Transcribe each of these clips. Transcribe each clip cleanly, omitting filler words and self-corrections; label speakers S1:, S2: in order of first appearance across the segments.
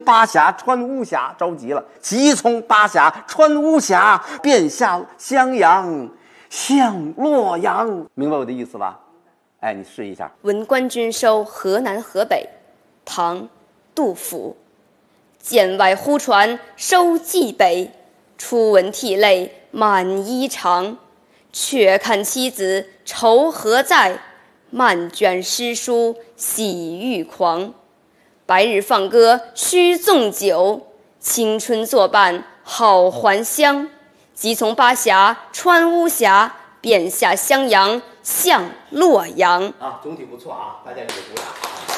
S1: 巴峡穿巫峡，着急了。急从巴峡穿巫峡，便下襄阳，向洛阳。明白我的意思吧？哎，你试一下。
S2: 闻官军收河南河北，唐·杜甫。剑外忽传收蓟北，初闻涕泪满衣裳。却看妻子愁何在，漫卷诗书喜欲狂。白日放歌须纵酒，青春作伴好还乡。即从巴峡穿巫峡，便下襄阳向洛阳。
S1: 啊，总体不错啊，大家给鼓掌。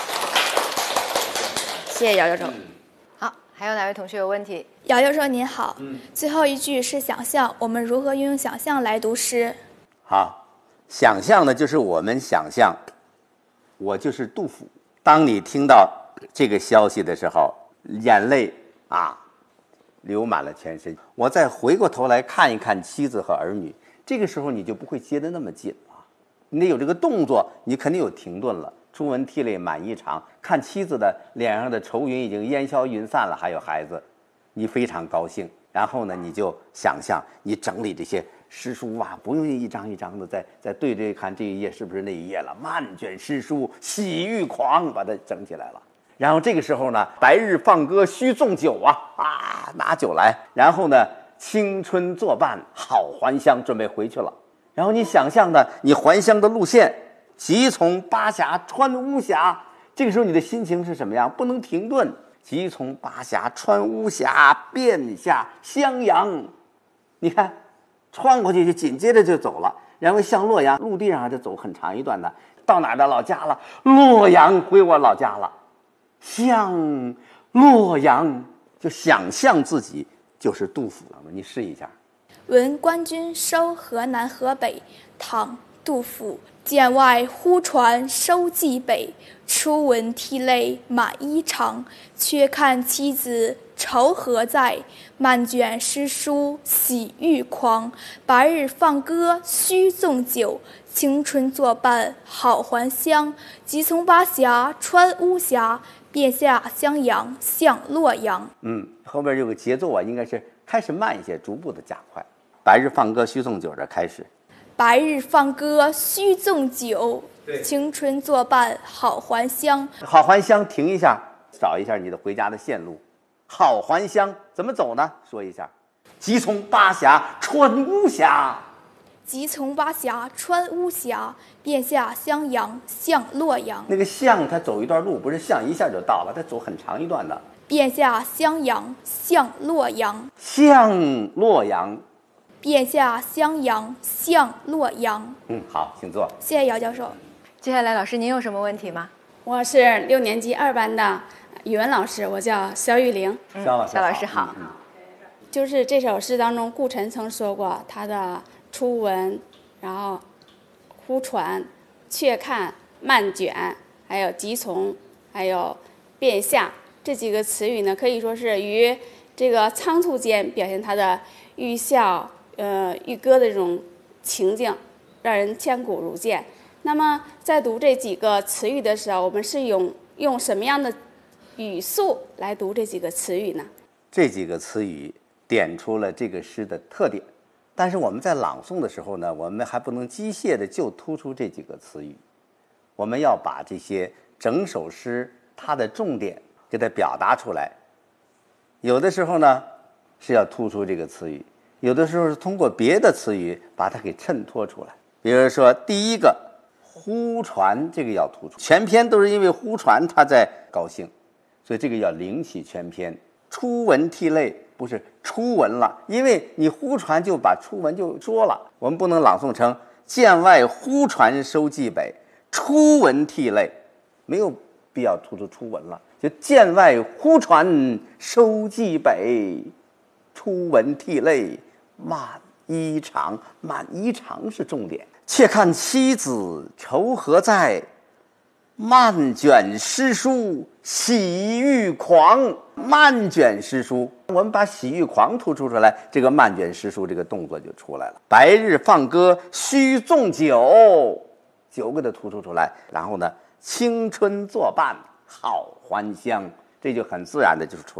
S2: 谢谢姚教授。
S3: 好，还有哪位同学有问题？
S4: 姚教授您好，最后一句是想象，我们如何运用想象来读诗？
S1: 好，想象呢，就是我们想象，我就是杜甫。当你听到这个消息的时候，眼泪流满了全身。我再回过头来看一看妻子和儿女，这个时候你就不会接得那么紧了。你得有这个动作，你肯定有停顿了。初闻涕泪满衣裳，看妻子的脸上的愁云已经烟消云散了，还有孩子，你非常高兴。然后呢，你就想象你整理这些诗书啊，不用一张一张的再对对看这一页是不是那一页了，漫卷诗书喜欲狂，把它整起来了。然后这个时候呢，白日放歌须纵酒拿酒来。然后呢，青春作伴好还乡，准备回去了。然后你想象的你还乡的路线，即从巴峡穿巫峡，这个时候你的心情是什么样？不能停顿。即从巴峡穿巫峡，便下襄阳。你看，穿过去就紧接着就走了，然后向洛阳，陆地上还得走很长一段的，到哪儿的老家了？洛阳，回我老家了。向洛阳，就想象自己就是杜甫了。你试一下。
S4: 闻官军收河南河北，唐·杜甫。剑外忽传收蓟北，初闻涕泪满衣裳。却看妻子愁何在，漫卷诗书喜欲狂。白日放歌须纵酒，青春作伴好还乡。即从巴峡穿巫峡，便下襄阳向洛阳。
S1: 后边有个节奏应该是开始慢一些，逐步的加快。白日放歌须纵酒，这开始。
S4: 白日放歌须纵酒，青春作伴好还乡。
S1: 好还乡，停一下，找一下你的回家的线路。好还乡怎么走呢？说一下。即从巴峡穿巫峡，
S4: 即从巴峡穿巫峡，便下襄阳向洛阳。
S1: 那个向他走一段路，不是向一下就到了，他走很长一段的。
S4: 便下襄阳向洛阳。
S1: 向洛阳。
S4: 便下襄阳向洛阳。
S1: 好，请坐。
S4: 谢谢姚教授。
S3: 接下来老师您有什么问题吗？
S5: 我是6年级2班的语文老师，我叫肖玉玲。
S1: 肖
S3: 老师好。
S5: 就是这首诗当中，顾晨曾说过他的初闻，然后忽传、却看、漫卷，还有即从，还有便下这几个词语呢，可以说是于这个仓促间表现他的寓笑寓歌的这种情境，让人千古如见。那么在读这几个词语的时候，我们是用什么样的语速来读这几个词语呢？
S1: 这几个词语点出了这个诗的特点，但是我们在朗诵的时候呢，我们还不能机械的就突出这几个词语，我们要把这些整首诗它的重点给它表达出来。有的时候呢是要突出这个词语，有的时候是通过别的词语把它给衬托出来。比如说第一个忽传，这个要突出，全篇都是因为忽传他在高兴，所以这个要领起全篇。初闻涕泪，不是初闻了，因为你忽传就把初闻就说了，我们不能朗诵成剑外忽传收蓟北，初闻涕泪，没有必要突出初闻了，就剑外忽传收蓟北，初闻涕泪满衣裳，满衣裳是重点。且看妻子愁何在，漫卷诗书喜欲狂。漫卷诗书，我们把喜欲狂突出出来，这个漫卷诗书这个动作就出来了。白日放歌须纵酒，酒给它突出出来。然后呢，青春作伴好还乡，这就很自然的就是出来了。